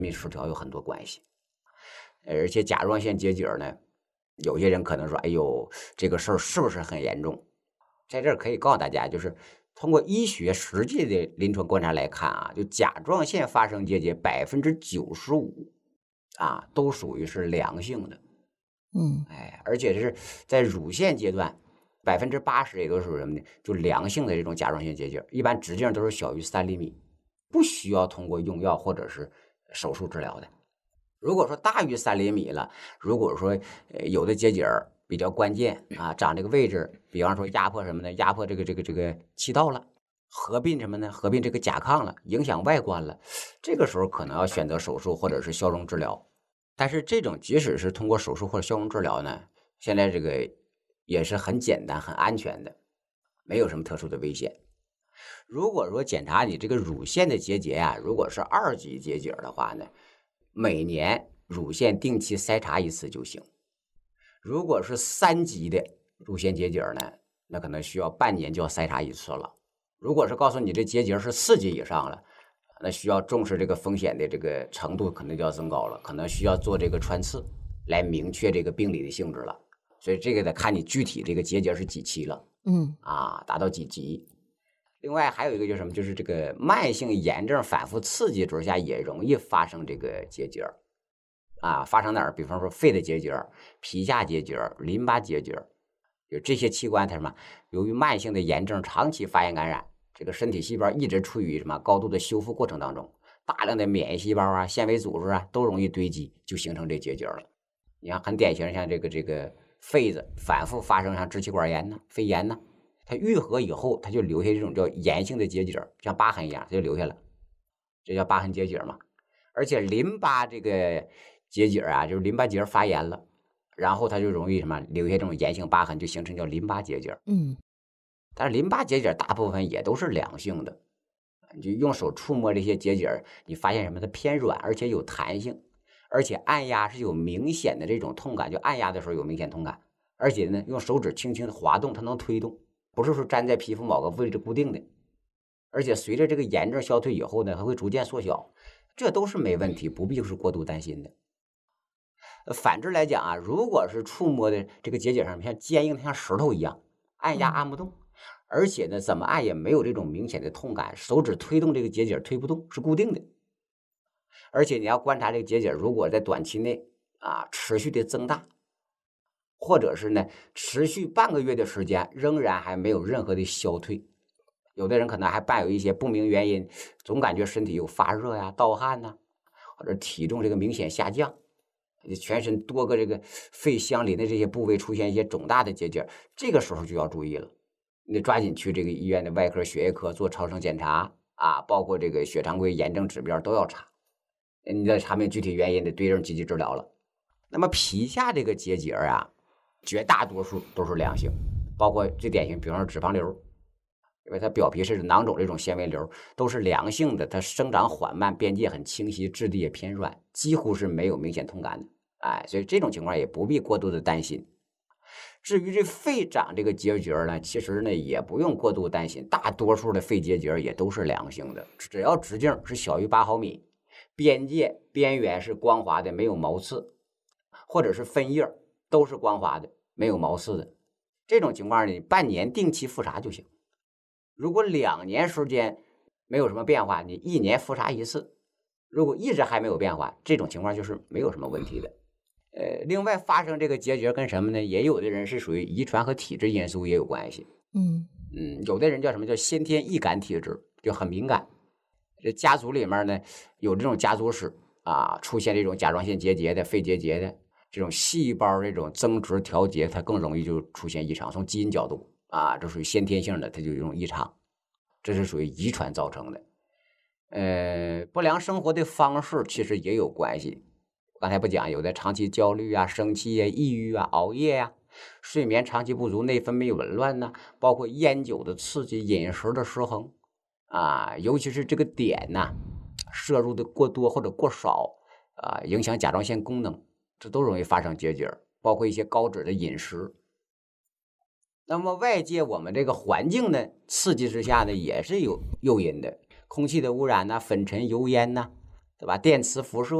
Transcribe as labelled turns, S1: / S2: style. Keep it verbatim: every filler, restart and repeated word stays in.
S1: 泌失调有很多关系。而且甲状腺结节呢，有些人可能说，哎呦，这个事儿是不是很严重？在这儿可以告诉大家，就是通过医学实际的临床观察来看啊，就甲状腺发生结节百分之九十五啊，都属于是良性的。
S2: 嗯，
S1: 哎，而且是在乳腺阶段，百分之八十也都属于什么呢？就良性的这种甲状腺结节，一般直径都是小于三厘米，不需要通过用药或者是手术治疗的。如果说大于三厘米了，如果说呃有的结节比较关键啊，长这个位置，比方说压迫什么呢？压迫这个这个这个气道了，合并什么呢？合并这个甲亢了，影响外观了，这个时候可能要选择手术或者是消融治疗。但是这种即使是通过手术或者消融治疗呢，现在这个也是很简单、很安全的，没有什么特殊的危险。如果说检查你这个乳腺的结节啊，如果是二级结节的话呢，每年乳腺定期筛查一次就行。如果是三级的乳腺结节呢，那可能需要半年就要筛查一次了。如果是告诉你这结节是四级以上了，那需要重视这个风险的这个程度可能就要增高了，可能需要做这个穿刺来明确这个病理的性质了。所以这个得看你具体这个结节是几期了，
S2: 嗯，
S1: 啊，达到几级。另外还有一个就是什么，就是这个慢性炎症反复刺激之下也容易发生这个结节啊，发生哪儿？比方说肺的结节、皮下结节、淋巴结节，就这些器官它什么？由于慢性的炎症长期发炎感染，这个身体细胞一直处于什么高度的修复过程当中，大量的免疫细胞啊、纤维组织啊都容易堆积，就形成这结节了。你看很典型，像这个这个肺子反复发生像支气管炎呢、肺炎呢，它愈合以后，它就留下这种叫炎性的结节，像疤痕一样，它就留下了，这叫疤痕结节嘛。而且淋巴这个结节啊，就是淋巴结发炎了，然后它就容易什么留下这种炎性疤痕，就形成叫淋巴结节。
S2: 嗯，
S1: 但是淋巴结节大部分也都是良性的，你就用手触摸这些结节，你发现什么？它偏软，而且有弹性，而且按压是有明显的这种痛感，就按压的时候有明显痛感，而且呢，用手指轻轻的滑动，它能推动，不是说粘在皮肤某个位置固定的。而且随着这个炎症消退以后呢，它会逐渐缩小，这都是没问题，不必是过度担心的。呃反之来讲啊，如果是触摸的这个结节上像坚硬的像石头一样，按压
S2: 嗯，
S1: 按不动，而且呢，怎么按也没有这种明显的痛感，手指推动这个结节推不动，是固定的。而且你要观察这个结节，如果在短期内啊持续的增大，或者是呢持续半个月的时间，仍然还没有任何的消退，有的人可能还伴有一些不明原因，总感觉身体有发热呀、盗汗呐、或者体重这个明显下降，全身多个这个肺相邻的这些部位出现一些肿大的结节，这个时候就要注意了，你得抓紧去这个医院的外科、血液科做超声检查啊，包括这个血常规、炎症指标都要查，你得查明具体原因，得对症积极治疗了。那么皮下这个结节啊，绝大多数都是良性，包括最典型，比方说脂肪瘤，因为它表皮是囊肿这种纤维瘤，都是良性的，它生长缓慢，边界很清晰，质地也偏软，几乎是没有明显痛感的。哎，所以这种情况也不必过度的担心。至于这肺长这个结节呢，其实呢也不用过度担心，大多数的肺结节也都是良性的，只要直径是小于八毫米，边界边缘是光滑的，没有毛刺，或者是分叶都是光滑的，没有毛刺的。这种情况呢，半年定期复查就行。如果两年时间没有什么变化，你一年复查一次。如果一直还没有变化，这种情况就是没有什么问题的。呃，另外发生这个结节跟什么呢？也有的人是属于遗传和体质因素也有关系。
S2: 嗯，
S1: 嗯，有的人叫什么叫先天易感体质，就很敏感。这家族里面呢有这种家族史啊，出现这种甲状腺结节的、肺结节的这种细胞这种增殖调节，它更容易就出现异常。从基因角度啊，这属于先天性的，它就有这种异常，这是属于遗传造成的。呃，不良生活的方式其实也有关系。刚才不讲，有的长期焦虑啊、生气啊、抑郁啊、熬夜呀、睡眠长期不足、内分泌紊乱呐、包括烟酒的刺激、饮食的失衡啊，尤其是这个碘呐、摄入的过多或者过少啊，影响甲状腺功能，这都容易发生结节。包括一些高脂的饮食。那么外界我们这个环境呢，刺激之下呢，也是有诱因的，空气的污染呐、粉尘、油烟呐， 对吧？电磁辐射